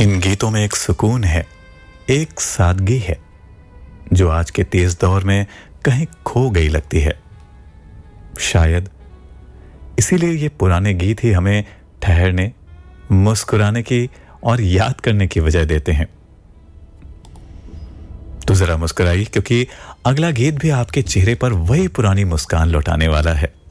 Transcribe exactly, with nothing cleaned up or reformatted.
इन गीतों में एक सुकून है, एक सादगी है जो आज के तेज दौर में कहीं खो गई लगती है। शायद इसीलिए ये पुराने गीत ही हमें ठहरने, मुस्कुराने की और याद करने की वजह देते हैं। तो जरा मुस्कुराइए, क्योंकि अगला गीत भी आपके चेहरे पर वही पुरानी मुस्कान लौटाने वाला है।